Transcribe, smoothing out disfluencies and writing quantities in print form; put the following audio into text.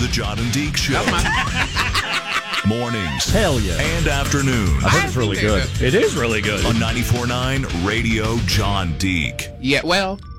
The John and Deke Show. Mornings. Hell yeah. And afternoons. I think it's really good. It is really good. On 94.9 Radio John Deke. Yeah, well,